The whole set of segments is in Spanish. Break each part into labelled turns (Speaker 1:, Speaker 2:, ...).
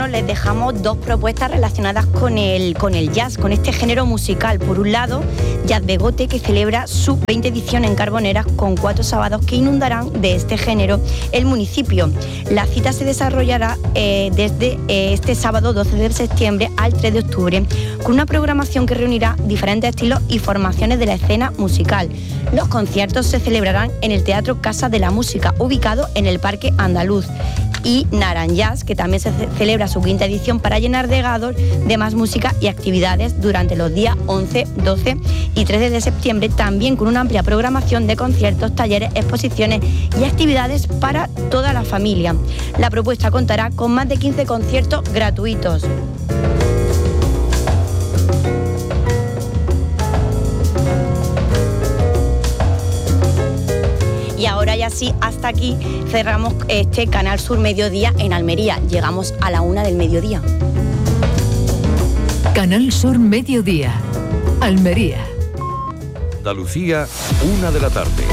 Speaker 1: Les dejamos dos propuestas relacionadas con el jazz, con este género musical. Por un lado, Jazz Begote, que celebra su 20 edición en Carboneras con 4 sábados que inundarán de este género el municipio. La cita se desarrollará desde este sábado 12 de septiembre al 3 de octubre, con una programación que reunirá diferentes estilos y formaciones de la escena musical. Los conciertos se celebrarán en el Teatro Casa de la Música, ubicado en el Parque Andaluz. Y Naranjazz, que también se celebra su 5ª edición para llenar de gados de más música y actividades durante los días 11, 12 y 13 de septiembre, también con una amplia programación de conciertos, talleres, exposiciones y actividades para toda la familia. La propuesta contará con más de 15 conciertos gratuitos. Y ahora ya sí, hasta aquí cerramos este Canal Sur Mediodía en Almería. Llegamos a la 1 del mediodía.
Speaker 2: Canal Sur Mediodía, Almería.
Speaker 3: Andalucía, 1 de la tarde.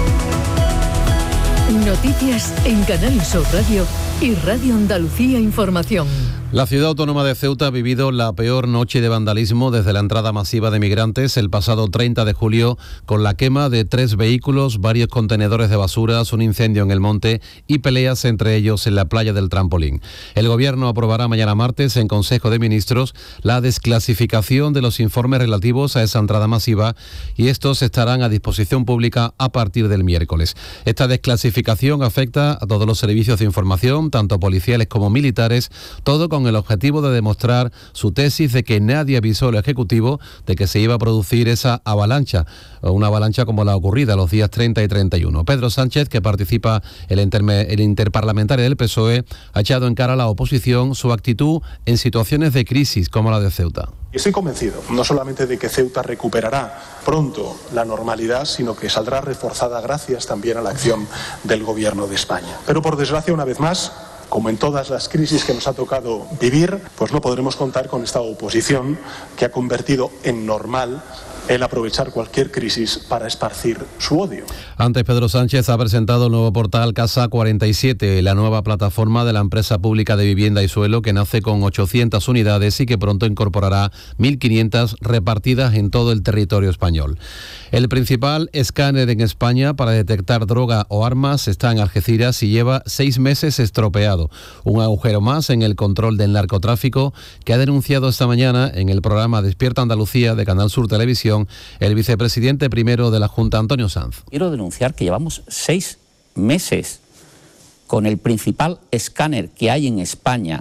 Speaker 2: Noticias en Canal Sur Radio y Radio Andalucía Información.
Speaker 4: La ciudad autónoma de Ceuta ha vivido la peor noche de vandalismo desde la entrada masiva de migrantes el pasado 30 de julio, con la quema de 3 vehículos, varios contenedores de basuras, un incendio en el monte y peleas entre ellos en la playa del Trampolín. El Gobierno aprobará mañana martes en Consejo de Ministros la desclasificación de los informes relativos a esa entrada masiva y estos estarán a disposición pública a partir del miércoles. Esta desclasificación afecta a todos los servicios de información, tanto policiales como militares, todo con el objetivo de demostrar su tesis de que nadie avisó al Ejecutivo de que se iba a producir esa avalancha, o una avalancha como la ocurrida los días 30 y 31. Pedro Sánchez, que participa el interparlamentario del PSOE, ha echado en cara a la oposición su actitud en situaciones de crisis como la de Ceuta.
Speaker 5: Estoy convencido, no solamente de que Ceuta recuperará pronto la normalidad, sino que saldrá reforzada gracias también a la acción del Gobierno de España. Pero por desgracia, una vez más, como en todas las crisis que nos ha tocado vivir, pues no podremos contar con esta oposición que ha convertido en normal el aprovechar cualquier crisis para esparcir su odio.
Speaker 4: Antes, Pedro Sánchez ha presentado el nuevo portal Casa 47, la nueva plataforma de la empresa pública de vivienda y suelo que nace con 800 unidades y que pronto incorporará 1.500 repartidas en todo el territorio español. El principal escáner en España para detectar droga o armas está en Algeciras y lleva 6 meses estropeado. Un agujero más en el control del narcotráfico que ha denunciado esta mañana en el programa Despierta Andalucía de Canal Sur Televisión el vicepresidente primero de la Junta, Antonio Sanz.
Speaker 6: Quiero denunciar que llevamos 6 meses con el principal escáner que hay en España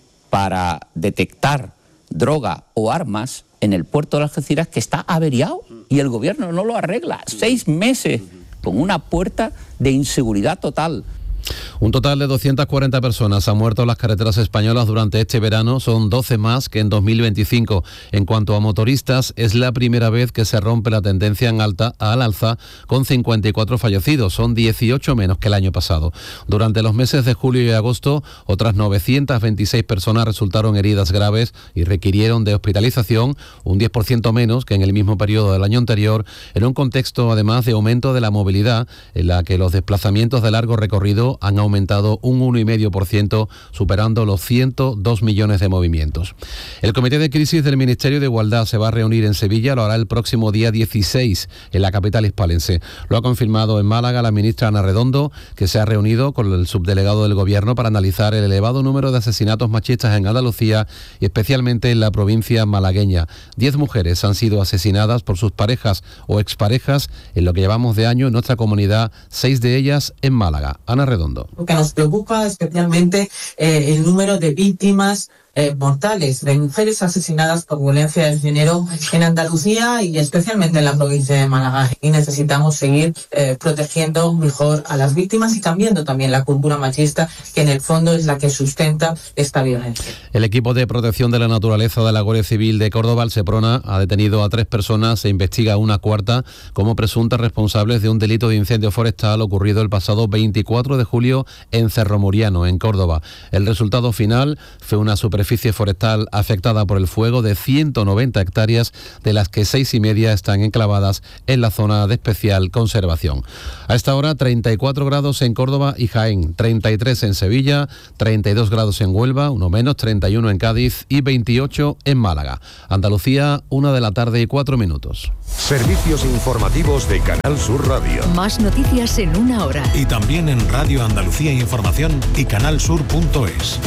Speaker 6: para detectar droga o armas en el puerto de Algeciras, que está averiado y el gobierno no lo arregla. 6 meses con una puerta de inseguridad total.
Speaker 4: Un total de 240 personas han muerto en las carreteras españolas durante este verano, son 12 más que en 2025. En cuanto a motoristas, es la primera vez que se rompe la tendencia al alza, con 54 fallecidos, son 18 menos que el año pasado. Durante los meses de julio y agosto, otras 926 personas resultaron heridas graves y requirieron de hospitalización, un 10% menos que en el mismo periodo del año anterior, en un contexto además de aumento de la movilidad, en la que los desplazamientos de largo recorrido han aumentado un 1,5%, superando los 102 millones de movimientos. El Comité de Crisis del Ministerio de Igualdad se va a reunir en Sevilla, lo hará el próximo día 16 en la capital hispalense. Lo ha confirmado en Málaga la ministra Ana Redondo, que se ha reunido con el subdelegado del Gobierno para analizar el elevado número de asesinatos machistas en Andalucía y especialmente en la provincia malagueña. 10 mujeres han sido asesinadas por sus parejas o exparejas en lo que llevamos de año en nuestra comunidad, 6 de ellas en Málaga. Ana Redondo.
Speaker 7: Lo que nos preocupa especialmente el número de víctimas mortales, de mujeres asesinadas por violencia de género en Andalucía y especialmente en la provincia de Málaga. Y necesitamos seguir protegiendo mejor a las víctimas y cambiando también la cultura machista, que en el fondo es la que sustenta esta violencia.
Speaker 4: El equipo de protección de la naturaleza de la Guardia Civil de Córdoba, el Seprona, ha detenido a 3 personas e investiga a una cuarta como presuntas responsables de un delito de incendio forestal ocurrido el pasado 24 de julio en Cerro Muriano, en Córdoba. El resultado final fue una superficie superficie forestal afectada por el fuego de 190 hectáreas, de las que 6,5 están enclavadas en la zona de especial conservación. A esta hora 34 grados en Córdoba y Jaén, 33 en Sevilla, 32 grados en Huelva, uno menos, 31 en Cádiz y 28 en Málaga. Andalucía, 1:04 p.m.
Speaker 3: Servicios informativos de Canal Sur Radio.
Speaker 2: Más noticias en una hora.
Speaker 8: Y también en Radio Andalucía Información y canalsur.es.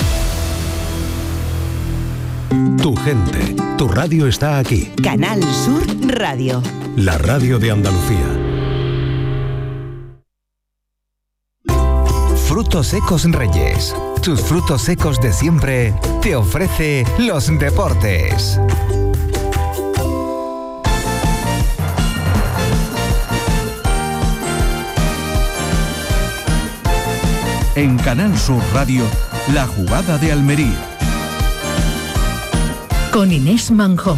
Speaker 8: Tu gente, tu radio está aquí.
Speaker 9: Canal Sur Radio.
Speaker 8: La radio de Andalucía.
Speaker 10: Frutos Secos Reyes. Tus frutos secos de siempre te ofrece los deportes.
Speaker 3: En Canal Sur Radio, la jugada de Almería.
Speaker 2: Con Inés Manjón.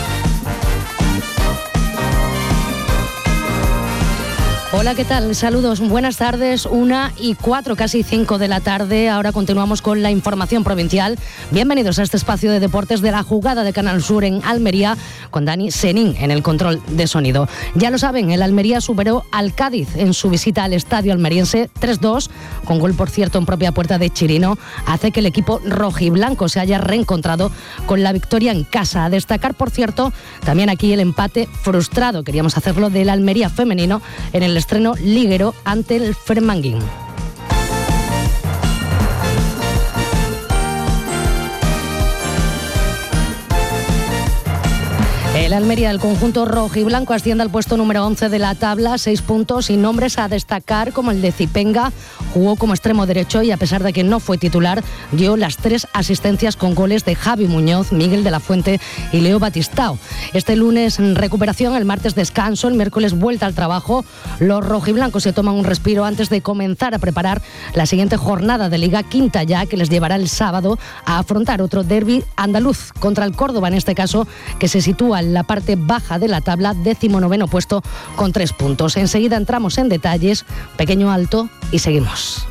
Speaker 11: Hola, ¿qué tal? Saludos, buenas tardes, 1:04, casi 5 de la tarde. Ahora continuamos con la información provincial. Bienvenidos a este espacio de deportes de la jugada de Canal Sur en Almería, con Dani Senín en el control de sonido. Ya lo saben, el Almería superó al Cádiz en su visita al estadio almeriense 3-2, con gol, por cierto, en propia puerta de Chirino. Hace que el equipo rojiblanco se haya reencontrado con la victoria en casa. A destacar, por cierto, también aquí el empate frustrado, queríamos hacerlo, del Almería femenino en el estreno liguero ante el Fermanguín. El Almería del conjunto rojo y blanco asciende al puesto número 11 de la tabla, 6 puntos y nombres a destacar como el de Zipenga. Jugó como extremo derecho y, a pesar de que no fue titular, dio las 3 asistencias con goles de Javi Muñoz, Miguel de la Fuente y Leo Batistao. Este lunes recuperación, el martes descanso, el miércoles vuelta al trabajo. Los rojiblancos se toman un respiro antes de comenzar a preparar la siguiente jornada de Liga, quinta ya, que les llevará el sábado a afrontar otro derbi andaluz contra el Córdoba, en este caso, que se sitúa en la parte baja de la tabla, 19º puesto con 3 puntos. Enseguida entramos en detalles, pequeño alto y seguimos.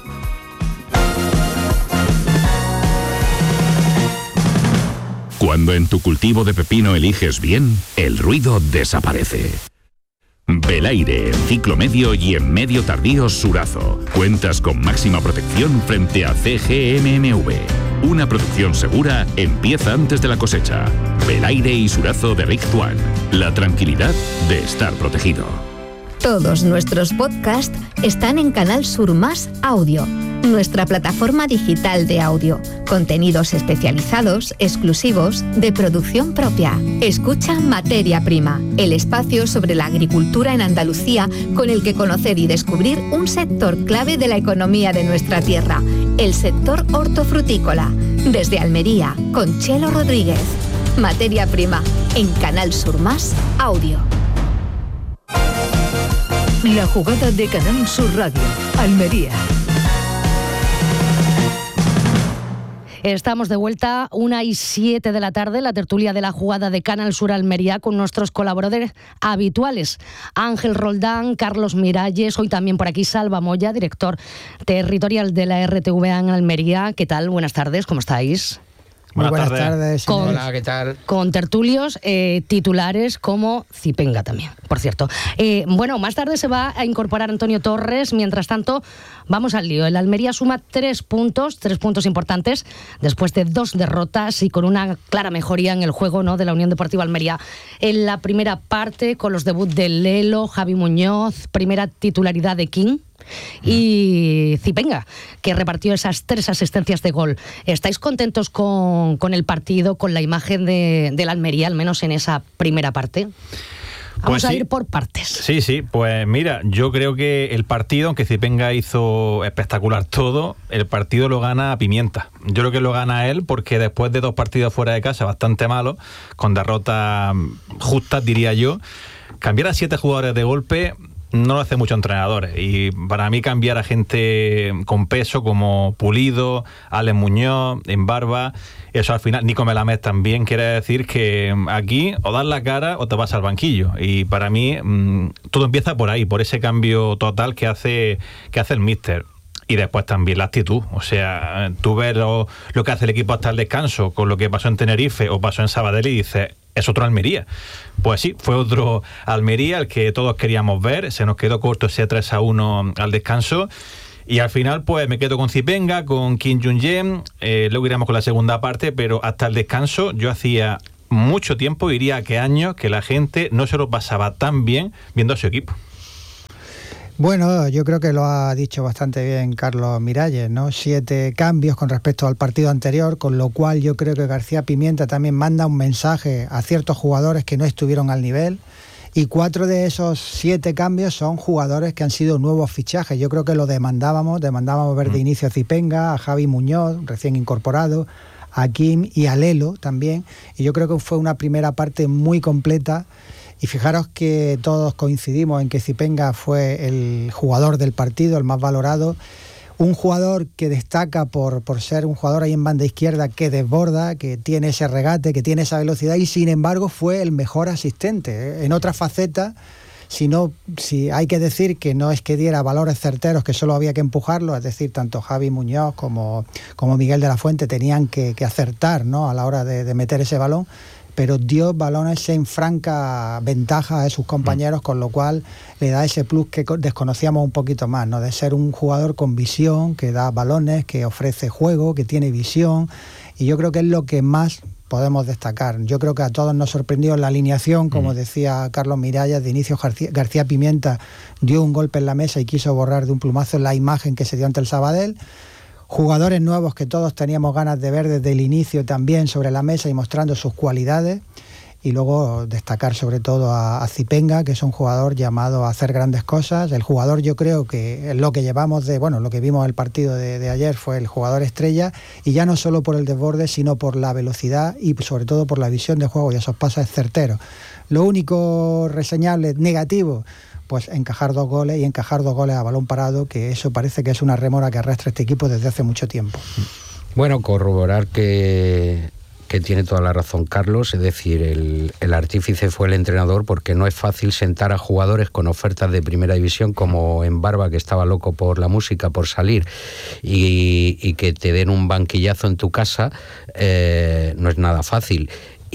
Speaker 12: Cuando en tu cultivo de pepino eliges bien, el ruido desaparece. Belaire, en ciclo medio y en medio tardío Surazo. Cuentas con máxima protección frente a CGMMV. Una producción segura empieza antes de la cosecha. Belaire y Surazo de Rick Tuan. La tranquilidad de estar protegido.
Speaker 13: Todos nuestros podcasts están en Canal Sur Más Audio, nuestra plataforma digital de audio. Contenidos especializados, exclusivos, de producción propia. Escucha Materia Prima, el espacio sobre la agricultura en Andalucía, con el que conocer y descubrir un sector clave de la economía de nuestra tierra, el sector hortofrutícola. Desde Almería, con Chelo Rodríguez. Materia Prima, en Canal Sur Más Audio.
Speaker 2: La jugada de Canal Sur Radio, Almería.
Speaker 11: Estamos de vuelta, 1:07 de la tarde, la tertulia de la jugada de Canal Sur Almería, con nuestros colaboradores habituales, Ángel Roldán, Carlos Miralles, hoy también por aquí Salva Moya, director territorial de la RTVA en Almería. ¿Qué tal? Buenas tardes, ¿cómo estáis?
Speaker 14: Muy buenas tardes.
Speaker 11: Hola, ¿qué tal? Con tertulios titulares como Zipenga también, por cierto. Bueno, más tarde se va a incorporar Antonio Torres. Mientras tanto, vamos al lío. El Almería suma 3 puntos importantes, después de 2 derrotas y con una clara mejoría en el juego, ¿no?, de la Unión Deportiva Almería. En la primera parte, con los debuts de Lelo, Javi Muñoz, primera titularidad de King y Zipenga, que repartió esas 3 asistencias de gol. ¿Estáis contentos con el partido, con la imagen de la Almería, al menos en esa primera parte? Vamos a ir por partes.
Speaker 14: Sí, pues mira, yo creo que el partido, aunque Zipenga hizo espectacular todo, el partido lo gana Pimienta. Yo creo que lo gana él porque después de 2 partidos fuera de casa bastante malos, con derrotas justas, diría yo, cambiar a 7 jugadores de golpe no lo hace muchos entrenadores, y para mí cambiar a gente con peso como Pulido, Alex Muñoz, Embarba, eso al final, Nico Melamed también, quiere decir que aquí o das la cara o te vas al banquillo, y para mí todo empieza por ahí, por ese cambio total que hace el míster. y después también la actitud. O sea, tú ves lo que hace el equipo hasta el descanso con lo que pasó en Tenerife o pasó en Sabadell y dices, es otro Almería. Pues sí, fue otro Almería el que todos queríamos ver. Se nos quedó corto ese 3-1 al descanso. Y al final, pues me quedo con Zipenga, con Kim Jung-yen. Luego iremos con la segunda parte, pero hasta el descanso yo hacía mucho tiempo, diría que años, que la gente no se lo pasaba tan bien viendo a su equipo.
Speaker 15: Bueno, yo creo que lo ha dicho bastante bien Carlos Miralles, ¿no? 7 cambios con respecto al partido anterior, con lo cual yo creo que García Pimienta también manda un mensaje a ciertos jugadores que no estuvieron al nivel, y 4 de esos 7 cambios son jugadores que han sido nuevos fichajes. Yo creo que lo demandábamos ver de inicio a Zipenga, a Javi Muñoz, recién incorporado, a Kim y a Lelo también, y yo creo que fue una primera parte muy completa. Y fijaros que todos coincidimos en que Zipenga fue el jugador del partido, el más valorado. Un jugador que destaca por ser un jugador ahí en banda izquierda que desborda, que tiene ese regate, que tiene esa velocidad, y sin embargo fue el mejor asistente. En otra faceta, si hay que decir que no es que diera valores certeros, que solo había que empujarlo, es decir, tanto Javi Muñoz como Miguel de la Fuente tenían que acertar, ¿no?, a la hora de meter ese balón, pero dio balones en franca ventaja a sus compañeros, con lo cual le da ese plus que desconocíamos un poquito más, ¿no?, de ser un jugador con visión, que da balones, que ofrece juego, que tiene visión, y yo creo que es lo que más podemos destacar. Yo creo que a todos nos sorprendió la alineación, como decía Carlos Miralles, de inicio García Pimienta dio un golpe en la mesa y quiso borrar de un plumazo la imagen que se dio ante el Sabadell. Jugadores nuevos que todos teníamos ganas de ver desde el inicio también sobre la mesa y mostrando sus cualidades. Y luego destacar sobre todo a Zipenga, que es un jugador llamado a hacer grandes cosas. El jugador, yo creo que lo que llevamos lo que vimos en el partido de ayer fue el jugador estrella, y ya no solo por el desborde, sino por la velocidad y sobre todo por la visión de juego y esos pases certeros. Lo único reseñable negativo, pues encajar 2 goles y encajar 2 goles a balón parado, que eso parece que es una rémora que arrastra este equipo desde hace mucho tiempo.
Speaker 16: Bueno, corroborar que tiene toda la razón Carlos, es decir, el artífice fue el entrenador, porque no es fácil sentar a jugadores con ofertas de primera división como en Barba, que estaba loco por la música, por salir, y que te den un banquillazo en tu casa, no es nada fácil.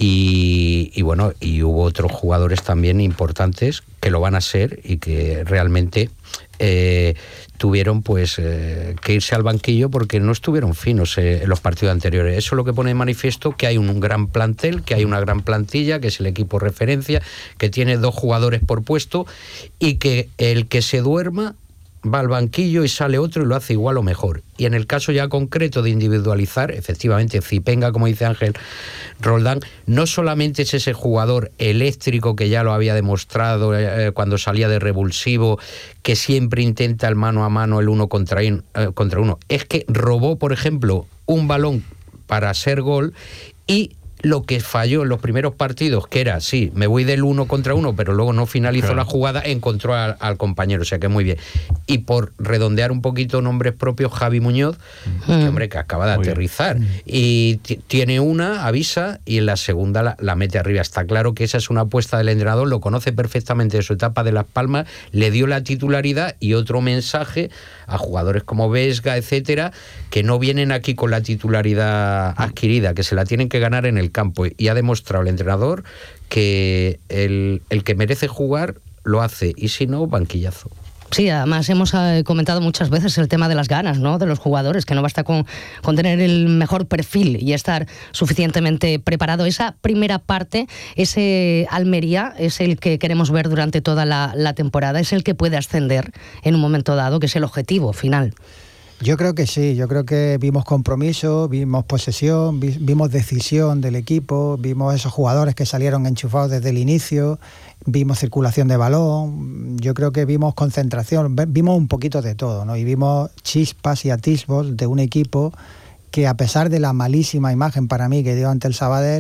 Speaker 16: Y bueno, y hubo otros jugadores también importantes que lo van a ser y que realmente tuvieron pues que irse al banquillo porque no estuvieron finos en los partidos anteriores. Eso es lo que pone de manifiesto que hay un gran plantel, que hay una gran plantilla, que es el equipo referencia, que tiene 2 jugadores por puesto, y que el que se duerma va al banquillo y sale otro y lo hace igual o mejor. Y en el caso ya concreto de individualizar, efectivamente Zipenga, como dice Ángel Roldán, no solamente es ese jugador eléctrico que ya lo había demostrado cuando salía de revulsivo, que siempre intenta el mano a mano, el 1 contra 1, es que robó, por ejemplo, un balón para hacer gol, y lo que falló en los primeros partidos, que era, sí, me voy del 1 contra 1, pero luego no finalizó la jugada, encontró al compañero, o sea que muy bien. Y por redondear un poquito nombres propios, Javi Muñoz, que acaba de aterrizar, y tiene una, avisa, y en la segunda la mete arriba. Está claro que esa es una apuesta del entrenador, lo conoce perfectamente de su etapa de Las Palmas, le dio la titularidad, y otro mensaje a jugadores como Vesga, etcétera, que no vienen aquí con la titularidad adquirida, que se la tienen que ganar en el campo, y ha demostrado el entrenador que el que merece jugar lo hace, y si no, banquillazo.
Speaker 11: Sí, además hemos comentado muchas veces el tema de las ganas, ¿no?, de los jugadores, que no basta con tener el mejor perfil y estar suficientemente preparado. Esa primera parte, ese Almería, es el que queremos ver durante toda la temporada, es el que puede ascender en un momento dado, que es el objetivo final.
Speaker 15: Yo creo que sí, yo creo que vimos compromiso, vimos posesión, vimos decisión del equipo, vimos esos jugadores que salieron enchufados desde el inicio, vimos circulación de balón, yo creo que vimos concentración, vimos un poquito de todo, ¿no? Y vimos chispas y atisbos de un equipo que, a pesar de la malísima imagen para mí que dio ante el Sabadell,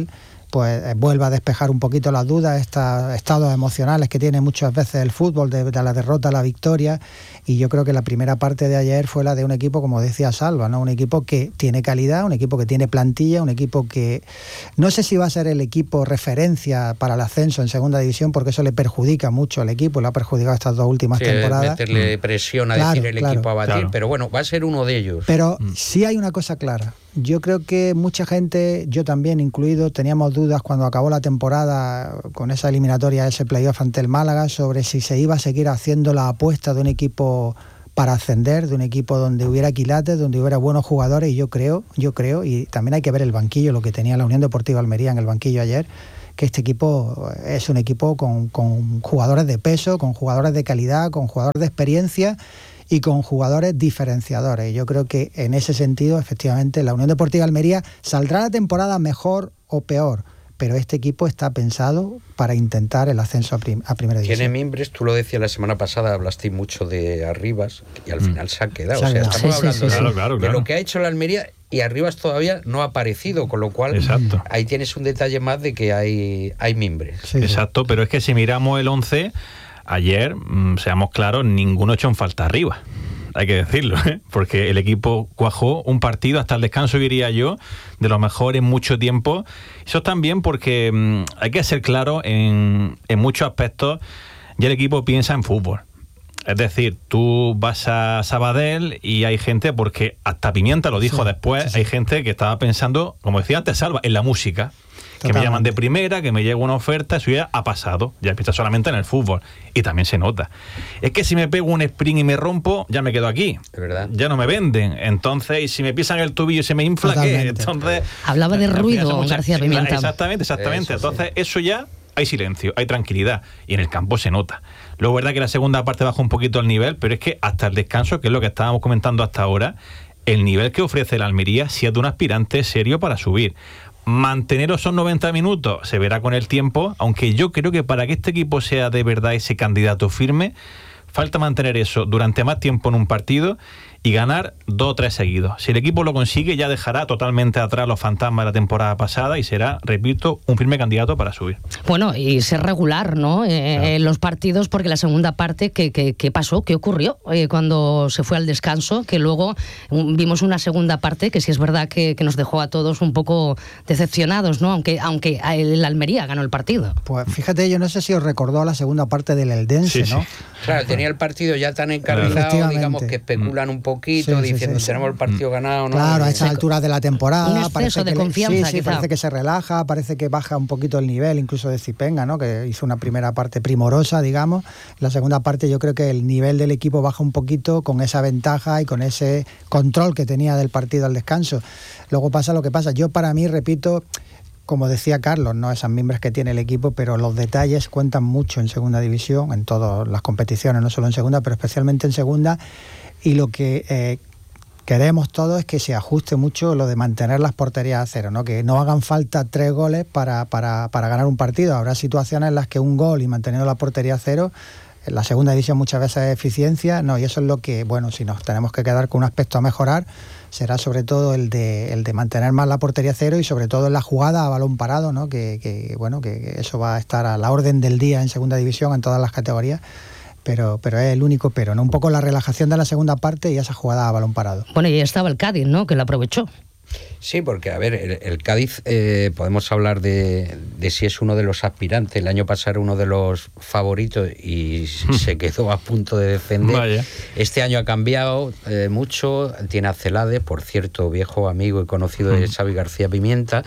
Speaker 15: pues vuelva a despejar un poquito las dudas, estos estados emocionales que tiene muchas veces el fútbol, de la derrota a la victoria. Y yo creo que la primera parte de ayer fue la de un equipo, como decía Salva, ¿no? Un equipo que tiene calidad, un equipo que tiene plantilla, un equipo que no sé si va a ser el equipo referencia para el ascenso en segunda división, porque eso le perjudica mucho al equipo, le ha perjudicado estas 2 últimas temporadas.
Speaker 16: Meterle presión a decir el equipo a batir, pero bueno, va a ser uno de ellos.
Speaker 15: Pero sí hay una cosa clara. Yo creo que mucha gente, yo también incluido, teníamos dudas cuando acabó la temporada con esa eliminatoria, ese playoff ante el Málaga, sobre si se iba a seguir haciendo la apuesta de un equipo para ascender, de un equipo donde hubiera quilates, donde hubiera buenos jugadores. Y yo creo, y también hay que ver el banquillo, lo que tenía la Unión Deportiva Almería en el banquillo ayer, que este equipo es un equipo con jugadores de peso, con jugadores de calidad, con jugadores de experiencia y con jugadores diferenciadores. Yo creo que en ese sentido, efectivamente, la Unión Deportiva Almería saldrá la temporada mejor o peor, pero este equipo está pensado para intentar el ascenso a primera división.
Speaker 16: Tiene mimbres, tú lo decías la semana pasada, hablaste mucho de Arribas y al final se ha quedado. Estamos hablando de lo que ha hecho la Almería y Arribas todavía no ha aparecido, con lo cual ahí tienes un detalle más de que hay mimbres.
Speaker 14: Exacto, pero es que si miramos el 11... Ayer, seamos claros, ninguno echó en falta arriba, hay que decirlo, porque el equipo cuajó un partido hasta el descanso, diría yo, de lo mejor en mucho tiempo. Eso también porque hay que ser claro en muchos aspectos, ya el equipo piensa en fútbol. Es decir, tú vas a Sabadell y hay gente, porque hasta Pimienta lo dijo después, hay gente que estaba pensando, como decía antes Salva, en la música. Que me llaman de primera, que me llega una oferta, eso ya ha pasado, ya empieza solamente en el fútbol, y también se nota. Es que si me pego un sprint y me rompo, ya me quedo aquí,
Speaker 16: es verdad.
Speaker 14: Ya no me venden, entonces, y si me pisan el tobillo y se me infla, ¿qué? Entonces,
Speaker 11: hablaba de ruido, García Pimienta.
Speaker 14: Exactamente, entonces eso ya hay silencio, hay tranquilidad, y en el campo se nota. Luego es verdad que la segunda parte baja un poquito el nivel, pero es que hasta el descanso, que es lo que estábamos comentando hasta ahora, el nivel que ofrece la Almería sí es de un aspirante serio para subir. Mantener esos 90 minutos se verá con el tiempo, aunque yo creo que para que este equipo sea de verdad ese candidato firme, falta mantener eso durante más tiempo en un partido y ganar 2 o 3 seguidos. Si el equipo lo consigue, ya dejará totalmente atrás los fantasmas de la temporada pasada y será, repito, un firme candidato para subir.
Speaker 11: Bueno, y ser regular, ¿no? En los partidos, porque la segunda parte, ¿qué pasó? ¿Qué ocurrió cuando se fue al descanso? Que luego vimos una segunda parte que sí es verdad que nos dejó a todos un poco decepcionados, ¿no? Aunque el Almería ganó el partido.
Speaker 15: Pues fíjate, yo no sé si os recordó la segunda parte del Eldense, ¿no?
Speaker 16: Claro, tenía el partido ya tan encarrilado, digamos, que especulan un poquito diciendo tenemos el partido ganado, ¿no?
Speaker 15: Claro, a esta altura de la temporada.
Speaker 11: Un exceso de confianza,
Speaker 15: quizá. Parece que se relaja, parece que baja un poquito el nivel, incluso de Zipenga, ¿no? Que hizo una primera parte primorosa, digamos. La segunda parte yo creo que el nivel del equipo baja un poquito con esa ventaja y con ese control que tenía del partido al descanso. Luego pasa lo que pasa. Yo, para mí, repito, como decía Carlos, ¿no? Esas mimbres que tiene el equipo, pero los detalles cuentan mucho en segunda división, en todas las competiciones, no solo en segunda, pero especialmente en segunda. Y lo que queremos todos es que se ajuste mucho lo de mantener las porterías a cero, ¿no? Que no hagan falta 3 goles para ganar un partido. Habrá situaciones en las que un gol y manteniendo la portería a cero, en la segunda división muchas veces es eficiencia, no, y eso es lo que, bueno, si nos tenemos que quedar con un aspecto a mejorar, será sobre todo el de mantener más la portería a cero y sobre todo en la jugada a balón parado, ¿no? Que eso va a estar a la orden del día en segunda división en todas las categorías. Pero es el único pero, ¿no? Un poco la relajación de la segunda parte y esa jugada a balón parado.
Speaker 11: Bueno, y estaba el Cádiz, ¿no? Que lo aprovechó.
Speaker 16: Sí, porque, a ver, el Cádiz, podemos hablar de si es uno de los aspirantes. El año pasado era uno de los favoritos y se quedó a punto de descender.
Speaker 14: Vaya.
Speaker 16: Este año ha cambiado mucho. Tiene a Celades, por cierto, viejo amigo y conocido de Xavi García Pimienta.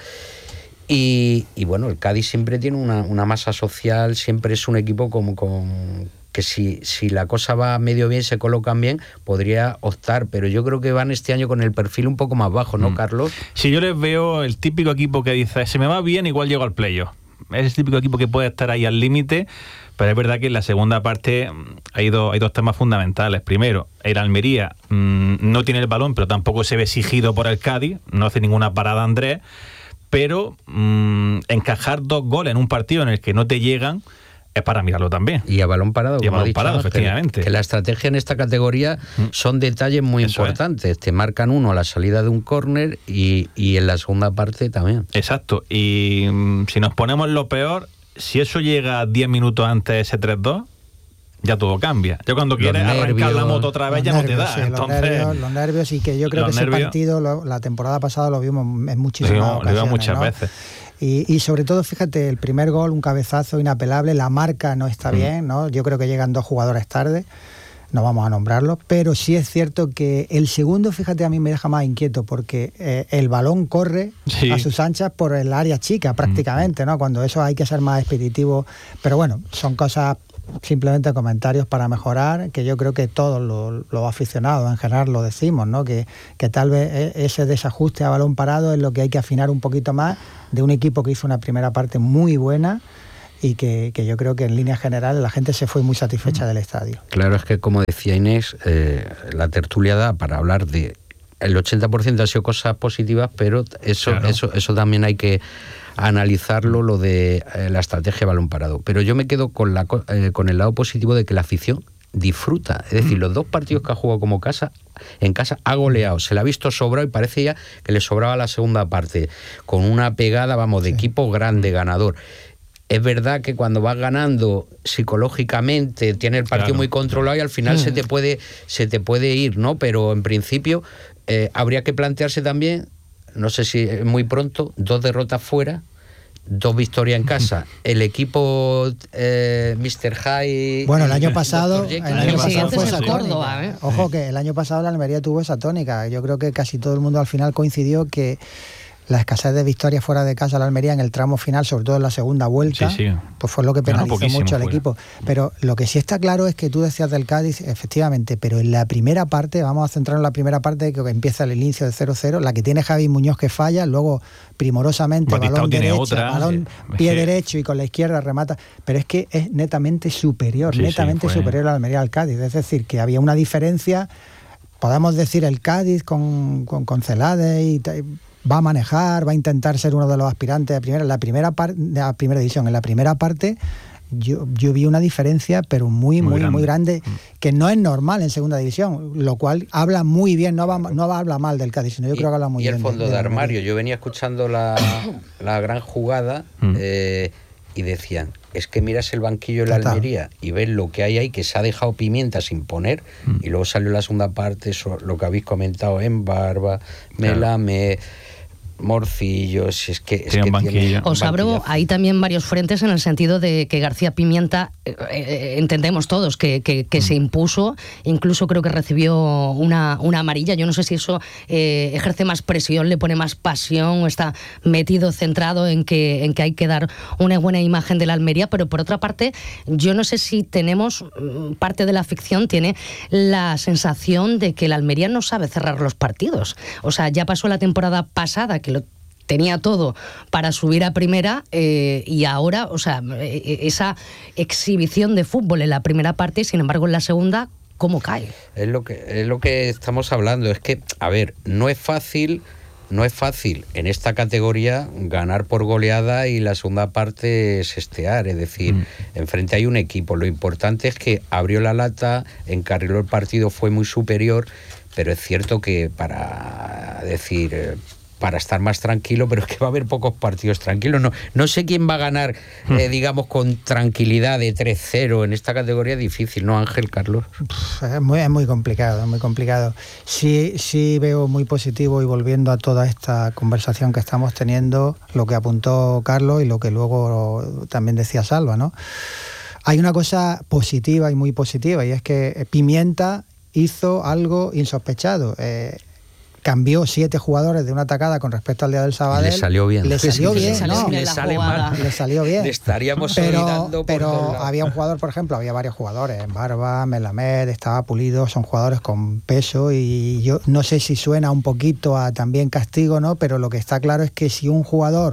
Speaker 16: Y bueno, el Cádiz siempre tiene una masa social, siempre es un equipo que si la cosa va medio bien, se colocan bien, podría optar, pero yo creo que van este año con el perfil un poco más bajo, ¿no, Carlos?
Speaker 14: Sí, yo les veo el típico equipo que dice, se me va bien, igual llego al playoff. Es el típico equipo que puede estar ahí al límite, pero es verdad que en la segunda parte hay dos temas fundamentales. Primero, el Almería no tiene el balón, pero tampoco se ve exigido por el Cádiz, no hace ninguna parada Andrés, pero encajar 2 goles en un partido en el que no te llegan, es para mirarlo también.
Speaker 16: Y a balón parado,
Speaker 14: y a balón parado, efectivamente.
Speaker 16: Que la estrategia en esta categoría son detalles muy importantes. Te marcan uno a la salida de un córner y en la segunda parte también.
Speaker 14: Exacto. Y si nos ponemos lo peor, si eso llega 10 minutos antes de ese 3-2, ya todo cambia. Ya cuando quieres arrancar la moto otra vez ya no te da.
Speaker 15: Sí,
Speaker 14: entonces,
Speaker 15: los nervios, y que yo creo que ese partido la temporada pasada lo vimos en muchísimas ocasiones.
Speaker 14: Lo vimos muchas veces.
Speaker 15: Y sobre todo, fíjate, el primer gol, un cabezazo inapelable, la marca no está bien, ¿no? Yo creo que llegan 2 jugadores tarde, no vamos a nombrarlos, pero sí es cierto que el segundo, fíjate, a mí me deja más inquieto, porque el balón corre a sus anchas por el área chica prácticamente, ¿no? Cuando eso hay que ser más expeditivo, pero bueno, son cosas, simplemente comentarios para mejorar, que yo creo que todos los aficionados en general lo decimos, ¿no? Que tal vez ese desajuste a balón parado es lo que hay que afinar un poquito más de un equipo que hizo una primera parte muy buena y que yo creo que en líneas generales la gente se fue muy satisfecha del estadio.
Speaker 16: Claro, es que como decía Inés, la tertulia da para hablar de... El 80% ha sido cosas positivas, pero eso también hay que analizarlo, lo de la estrategia de balón parado. Pero yo me quedo con el lado positivo de que la afición disfruta. Es decir, los 2 partidos que ha jugado como en casa ha goleado, se le ha visto sobrado y parece ya que le sobraba la segunda parte, con una pegada, vamos, de equipo grande, ganador. Es verdad que cuando vas ganando psicológicamente tiene el partido muy controlado y al final se te puede ir, ¿no? Pero en principio habría que plantearse también, no sé si es muy pronto, 2 derrotas fuera, 2 victorias en casa. El equipo Mr. High...
Speaker 15: Bueno, el año pasado fue esa
Speaker 11: Córdoba,
Speaker 15: tónica. Ojo que el año pasado la Almería tuvo esa tónica. Yo creo que casi todo el mundo al final coincidió que la escasez de victorias fuera de casa de la Almería en el tramo final, sobre todo en la segunda vuelta, pues fue lo que penalizó mucho al equipo. Pero lo que sí está claro es que tú decías del Cádiz, efectivamente, pero en la primera parte, vamos a centrarnos en la primera parte, que empieza el inicio de 0-0, la que tiene Javi Muñoz que falla, luego primorosamente balón derecho, pie derecho y con la izquierda remata, pero es que es netamente superior superior a la Almería al Cádiz. Es decir, que había una diferencia, podemos decir el Cádiz con Celades y va a manejar, va a intentar ser uno de los aspirantes a primera división. En la primera parte yo vi una diferencia, pero muy grande, que no es normal en segunda división, lo cual habla muy bien, no habla mal del Cádiz, sino yo creo que habla muy bien.
Speaker 16: Y el fondo de armario, yo venía escuchando la gran jugada y decían, es que miras el banquillo de la Almería y ves lo que hay ahí, que se ha dejado Pimienta sin poner, y luego salió la segunda parte, lo que habéis comentado, en Barba, Melame, Morcillos, es que
Speaker 11: os abro ahí también varios frentes, en el sentido de que García Pimienta, entendemos todos que se impuso, incluso creo que recibió una amarilla. Yo no sé si eso ejerce más presión, le pone más pasión, o está metido, centrado en que hay que dar una buena imagen de la Almería. Pero por otra parte, yo no sé si parte de la afición tiene la sensación de que la Almería no sabe cerrar los partidos. O sea, ya pasó la temporada pasada, que lo tenía todo para subir a primera, y ahora, o sea, esa exhibición de fútbol en la primera parte, sin embargo en la segunda, ¿cómo cae?
Speaker 16: Es lo que estamos hablando, es que, a ver, no es fácil en esta categoría ganar por goleada y la segunda parte sestear, es decir, enfrente hay un equipo. Lo importante es que abrió la lata, encarriló el partido, fue muy superior, pero es cierto que para estar más tranquilo, pero es que va a haber pocos partidos tranquilos. No sé quién va a ganar, digamos, con tranquilidad de 3-0 en esta categoría. Difícil, ¿no, Ángel, Carlos?
Speaker 15: Es muy complicado, muy complicado. Sí veo muy positivo, y volviendo a toda esta conversación que estamos teniendo, lo que apuntó Carlos y lo que luego también decía Salva, ¿no? Hay una cosa positiva y muy positiva, y es que Pimienta hizo algo insospechado. Cambió 7 jugadores de una tacada con respecto al día del Sabadell.
Speaker 16: Le salió bien.
Speaker 15: Le salió bien.
Speaker 16: Le sale mal.
Speaker 15: Le salió bien.
Speaker 16: Le estaríamos olvidando.
Speaker 15: Pero había un jugador, por ejemplo, había varios jugadores. Barba, Melamed, estaba Pulido, son jugadores con peso, y yo no sé si suena un poquito a también castigo, ¿no? Pero lo que está claro es que si un jugador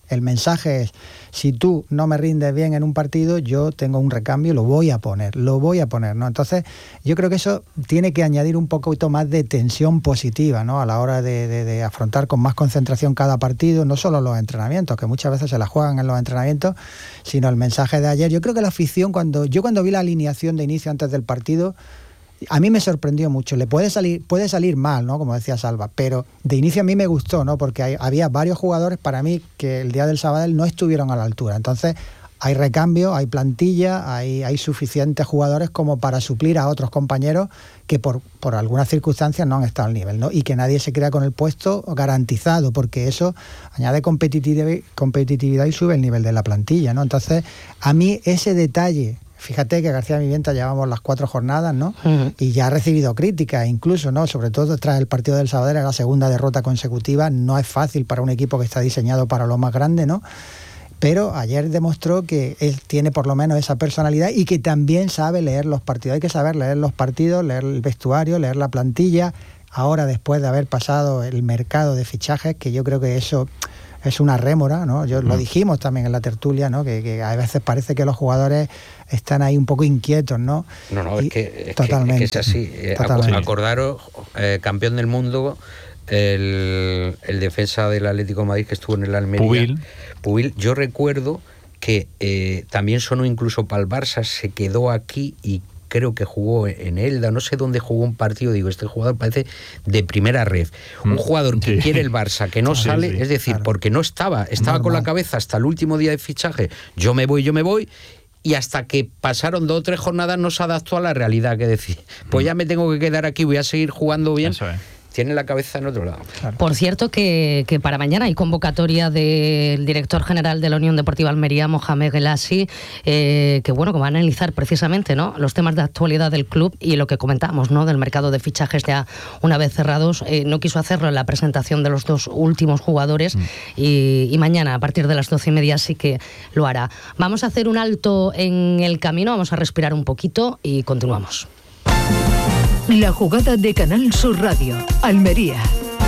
Speaker 15: El mensaje es, si tú no me rindes bien en un partido, yo tengo un recambio, lo voy a poner, ¿no? Entonces, yo creo que eso tiene que añadir un poquito más de tensión positiva, ¿no? A la hora de afrontar con más concentración cada partido, no solo los entrenamientos, que muchas veces se la juegan en los entrenamientos, sino el mensaje de ayer. Yo creo que la afición, cuando vi la alineación de inicio antes del partido, a mí me sorprendió mucho. Le puede salir mal, ¿no? Como decía Salva, pero de inicio a mí me gustó, ¿no? Porque había varios jugadores para mí que el día del Sabadell no estuvieron a la altura. Entonces, hay recambio, hay plantilla, hay suficientes jugadores como para suplir a otros compañeros que por algunas circunstancias no han estado al nivel, ¿no? Y que nadie se queda con el puesto garantizado, porque eso añade competitividad y sube el nivel de la plantilla, ¿no? Entonces, a mí ese detalle... Fíjate que García Pimienta llevamos las 4 jornadas, ¿no? Y ya ha recibido críticas incluso, ¿no? Sobre todo tras el partido del Sabadell, la segunda derrota consecutiva. No es fácil para un equipo que está diseñado para lo más grande, ¿no? Pero ayer demostró que él tiene por lo menos esa personalidad y que también sabe leer los partidos. Hay que saber leer los partidos, leer el vestuario, leer la plantilla. Ahora, después de haber pasado el mercado de fichajes, que yo creo que eso... es una rémora, ¿no? Lo dijimos también en la tertulia, ¿no? Que a veces parece que los jugadores están ahí un poco inquietos, ¿no?
Speaker 16: No, es que
Speaker 15: totalmente,
Speaker 16: es así. Acordaros, campeón del mundo, el defensa del Atlético de Madrid que estuvo en el Almería. Pubil. Yo recuerdo que también sonó incluso para el Barça, se quedó aquí y creo que jugó en Elda, no sé dónde jugó un partido, digo, este jugador parece de primera red. Un jugador que quiere el Barça, que no sale, es decir, porque no estaba con la cabeza hasta el último día de fichaje, yo me voy, y hasta que pasaron 2 o 3 jornadas no se adaptó a la realidad, que decir, pues ya me tengo que quedar aquí, voy a seguir jugando bien. Eso es. Tiene la cabeza en otro lado.
Speaker 11: Claro. Por cierto, que para mañana hay convocatoria del director general de la Unión Deportiva Almería, Mohamed Gelassi, que va a analizar precisamente, ¿no?, los temas de actualidad del club y lo que comentamos, ¿no?, del mercado de fichajes ya una vez cerrados. No quiso hacerlo en la presentación de los 2 últimos jugadores y mañana a partir de las 12:30 sí que lo hará. Vamos a hacer un alto en el camino, vamos a respirar un poquito y continuamos.
Speaker 2: La jugada de Canal Sur Radio, Almería.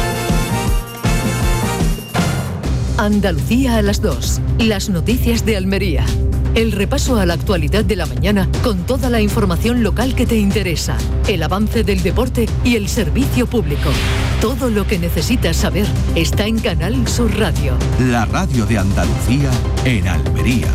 Speaker 2: Andalucía a las 2. Las noticias de Almería. El repaso a la actualidad de la mañana con toda la información local que te interesa, el avance del deporte y el servicio público. Todo lo que necesitas saber está en Canal Sur Radio.
Speaker 3: La radio de Andalucía en Almería.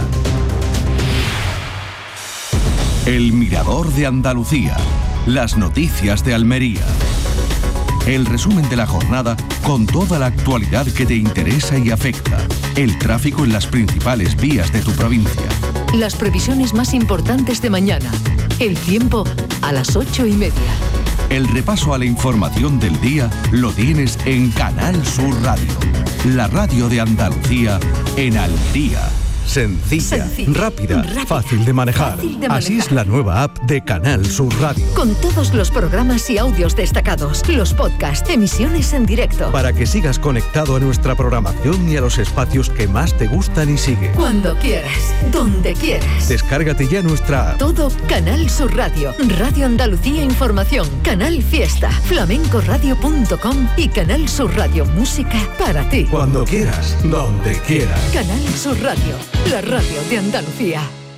Speaker 3: El Mirador de Andalucía. Las noticias de Almería. El resumen de la jornada con toda la actualidad que te interesa y afecta. El tráfico en las principales vías de tu provincia.
Speaker 2: Las previsiones más importantes de mañana. El tiempo a las 8:30.
Speaker 3: El repaso a la información del día lo tienes en Canal Sur Radio. La radio de Andalucía en Almería. Sencilla, rápida, fácil de manejar. Así es la nueva app de Canal Sur Radio.
Speaker 2: Con todos los programas y audios destacados, los podcasts, emisiones en directo.
Speaker 3: Para que sigas conectado a nuestra programación y a los espacios que más te gustan y sigue.
Speaker 2: Cuando quieras, donde quieras.
Speaker 3: Descárgate ya nuestra app.
Speaker 2: Todo Canal Sur Radio, Radio Andalucía Información, Canal Fiesta, flamencoradio.com y Canal Sur Radio Música para ti.
Speaker 3: Cuando quieras, donde quieras.
Speaker 2: Canal Sur Radio. La radio de Andalucía.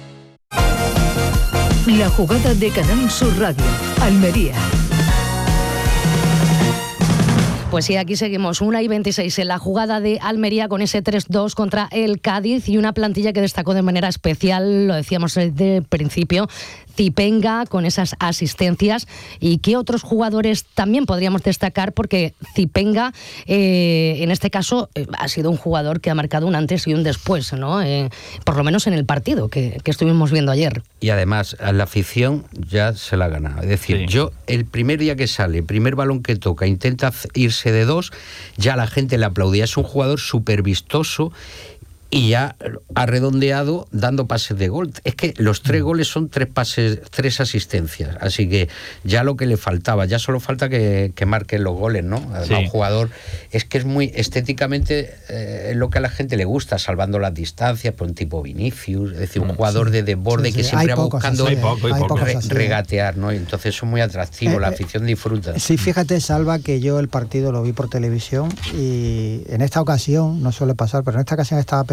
Speaker 2: La jugada de Canal Sur Radio, Almería.
Speaker 11: Pues sí, aquí seguimos, 1:26 en la jugada de Almería con ese 3-2 contra el Cádiz y una plantilla que destacó de manera especial, lo decíamos desde el principio, Zipenga con esas asistencias. ¿Y qué otros jugadores también podríamos destacar? Porque Zipenga, en este caso, ha sido un jugador que ha marcado un antes y un después, ¿no? Por lo menos en el partido que estuvimos viendo ayer.
Speaker 16: Y además, a la afición ya se la ha ganado. Es decir, yo el primer día que sale, el primer balón que toca, intenta irse de 2, ya la gente le aplaudía. Es un jugador súper vistoso y ya ha redondeado dando pases de gol. Es que los 3 goles son 3 pases, 3 asistencias. Así que ya lo que le faltaba, ya solo falta que marquen los goles, ¿no? Además, un jugador es que es muy estéticamente lo que a la gente le gusta, salvando las distancias, por un tipo Vinicius, es decir, un jugador de desborde que siempre va buscando regatear, ¿no? Y entonces eso es muy atractivo, la afición disfruta.
Speaker 15: Sí, fíjate, Salva, que yo el partido lo vi por televisión y en esta ocasión, no suele pasar, pero en esta ocasión estaba pensando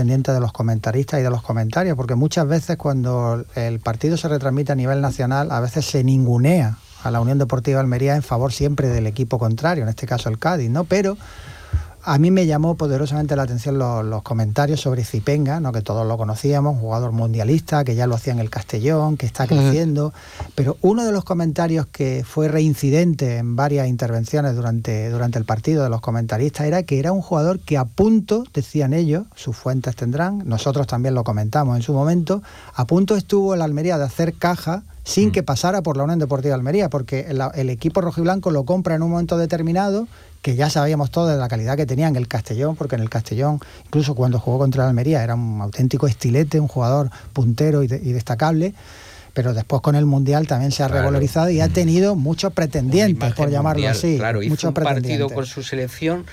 Speaker 15: pendientes de los comentaristas y de los comentarios, porque muchas veces cuando el partido se retransmite a nivel nacional, a veces se ningunea a la Unión Deportiva Almería en favor siempre del equipo contrario, en este caso el Cádiz, ¿no? Pero a mí me llamó poderosamente la atención los comentarios sobre Zipenga, ¿no? Que todos lo conocíamos, un jugador mundialista, que ya lo hacía en el Castellón, que está creciendo, pero uno de los comentarios que fue reincidente en varias intervenciones durante el partido de los comentaristas era que era un jugador que a punto, decían ellos, sus fuentes tendrán, nosotros también lo comentamos en su momento, a punto estuvo el Almería de hacer caja sin que pasara por la Unión Deportiva Almería, porque el equipo rojiblanco lo compra en un momento determinado, que ya sabíamos todos de la calidad que tenía en el Castellón, porque en el Castellón, incluso cuando jugó contra el Almería, era un auténtico estilete, un jugador puntero y destacable, pero después con el Mundial también se ha revalorizado y ha tenido muchos pretendientes, por llamarlo así.
Speaker 16: Claro, hizo un partido con su selección